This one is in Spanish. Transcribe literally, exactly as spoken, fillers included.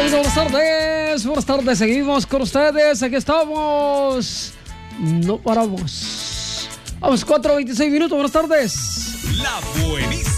Buenas tardes, buenas tardes, seguimos con ustedes, aquí estamos, no paramos. Vamos, cuatro veintiséis minutos, buenas tardes. La buenísima.